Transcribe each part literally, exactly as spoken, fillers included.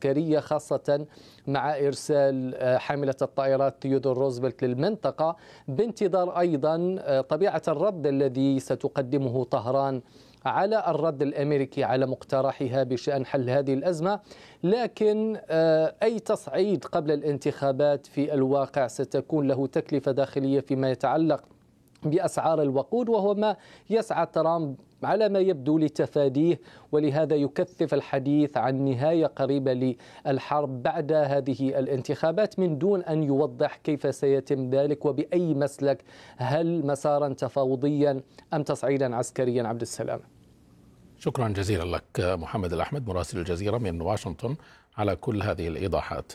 عسكرية، خاصة مع إرسال حاملة الطائرات ثيودور روزفلت للمنطقة، بانتظار أيضا طبيعة الرد الذي ستقدمه طهران على الرد الأمريكي على مقترحها بشأن حل هذه الأزمة. لكن أي تصعيد قبل الانتخابات في الواقع ستكون له تكلفة داخلية فيما يتعلق بأسعار الوقود، وهو ما يسعى ترامب على ما يبدو لتفاديه، ولهذا يكثف الحديث عن نهاية قريبة للحرب بعد هذه الانتخابات من دون أن يوضح كيف سيتم ذلك وبأي مسلك، هل مسارا تفاوضيا أم تصعيدا عسكريا؟ عبد السلام. شكرا جزيلا لك محمد الأحمد مراسل الجزيرة من واشنطن على كل هذه الإيضاحات.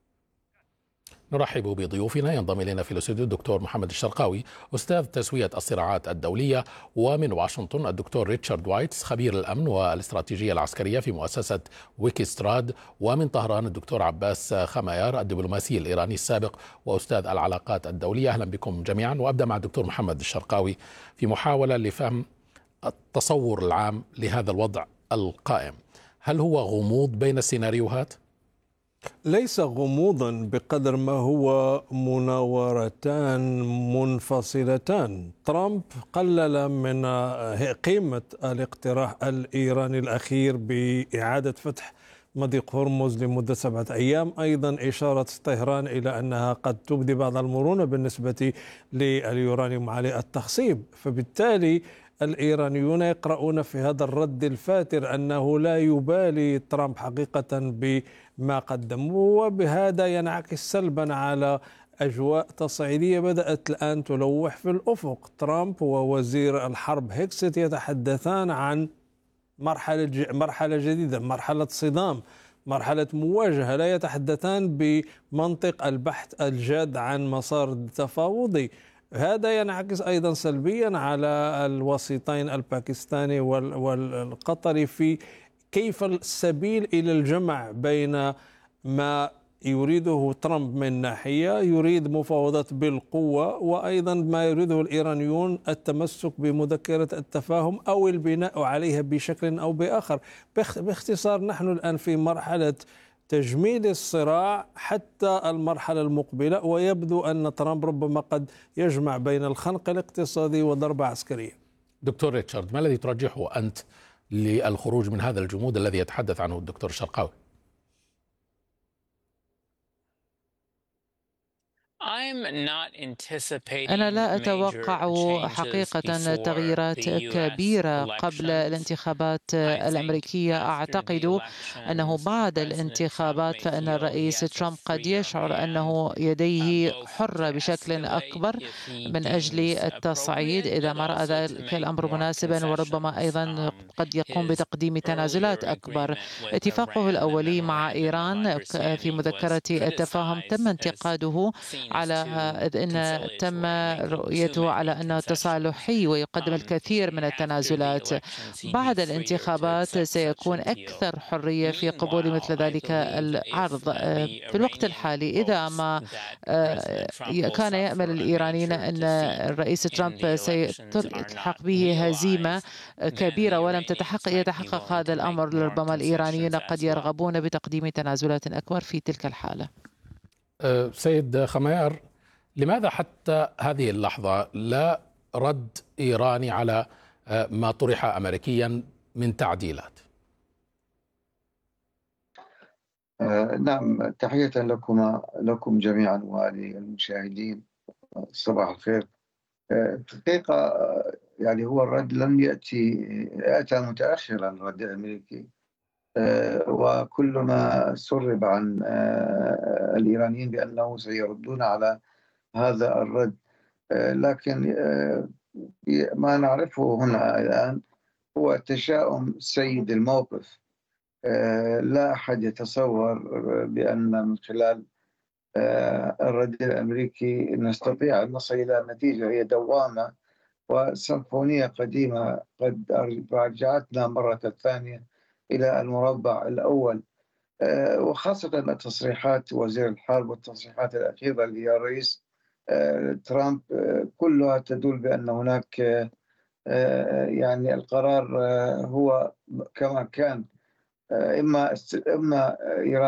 نرحب بضيوفنا. ينضم إلينا في الاستوديو الدكتور محمد الشرقاوي أستاذ تسوية الصراعات الدولية، ومن واشنطن الدكتور ريتشارد وايتس خبير الأمن والاستراتيجية العسكرية في مؤسسة ويكيستراد، ومن طهران الدكتور عباس خمايار الدبلوماسي الإيراني السابق وأستاذ العلاقات الدولية. أهلا بكم جميعا. وأبدأ مع الدكتور محمد الشرقاوي في محاولة لفهم التصور العام لهذا الوضع القائم. هل هو غموض بين السيناريوهات؟ ليس غموضا بقدر ما هو مناورتان منفصلتان. ترامب قلل من قيمة الاقتراح الإيراني الأخير بإعادة فتح مضيق هرمز لمدة سبعة أيام، أيضا إشارة طهران إلى أنها قد تبدي بعض المرونة بالنسبة لليورانيوم على التخصيب. فبالتالي الإيرانيون يقرؤون في هذا الرد الفاتر أنه لا يبالي ترامب حقيقة بما قدموا، وبهذا ينعكس سلبا على أجواء تصعيدية بدأت الآن تلوح في الأفق. ترامب ووزير الحرب هيكست يتحدثان عن مرحلة مرحلة جديدة، مرحلة صدام، مرحلة مواجهة، لا يتحدثان بمنطق البحث الجاد عن مسار تفاوضي. هذا ينعكس أيضا سلبيا على الوسيطين الباكستاني والقطري في كيف السبيل إلى الجمع بين ما يريده ترامب من ناحية، يريد مفاوضات بالقوة، وأيضا ما يريده الإيرانيون التمسك بمذكرة التفاهم أو البناء عليها بشكل أو بآخر. باختصار نحن الآن في مرحلة تجميد الصراع حتى المرحلة المقبلة، ويبدو أن ترامب ربما قد يجمع بين الخنق الاقتصادي وضربة عسكرية. دكتور ريتشارد، ما الذي ترجحه أنت للخروج من هذا الجمود الذي يتحدث عنه الدكتور الشرقاوي؟ أنا لا أتوقع حقيقة تغييرات كبيرة قبل الانتخابات الأمريكية. أعتقد أنه بعد الانتخابات فإن الرئيس ترامب قد يشعر أنه يديه حرة بشكل أكبر من أجل التصعيد إذا ما رأى ذلك الأمر مناسبا، وربما أيضا قد يقوم بتقديم تنازلات أكبر. اتفاقه الأولي مع إيران في مذكرة التفاهم تم انتقاده على أن تم رؤيته على أنه تصالحي ويقدم الكثير من التنازلات. بعد الانتخابات سيكون أكثر حرية في قبول مثل ذلك العرض. في الوقت الحالي إذا ما كان يأمل الإيرانيين أن الرئيس ترامب سيلحق به هزيمة كبيرة ولم تتحقق يتحقق هذا الأمر، لربما الإيرانيين قد يرغبون بتقديم تنازلات أكبر في تلك الحالة. سيد خمايار، لماذا حتى هذه اللحظة لا رد إيراني على ما طرح أمريكيا من تعديلات؟ آه نعم، تحية لكم لكم جميعا وللمشاهدين. صباح الخير. آه الحقيقة آه يعني هو الرد لم يأتي أتى متأخرا الرد الأمريكي، آه وكل ما سرب عن آه الإيرانيين بأنه سيردون على هذا الرد، آه لكن آه ما نعرفه هنا الآن هو تشاؤم سيد الموقف. آه لا أحد يتصور بأن من خلال آه الرد الأمريكي نستطيع أن نصل إلى نتيجة. هي دوامة وسيمفونية قديمة قد رجعتنا مرة ثانية إلى المربع الأول، آه وخاصة تصريحات وزير الحرب والتصريحات الأخيرة للرئيس آه ترامب آه كلها تدل بأن هناك آه يعني القرار آه هو كما كان، آه إما إما إيران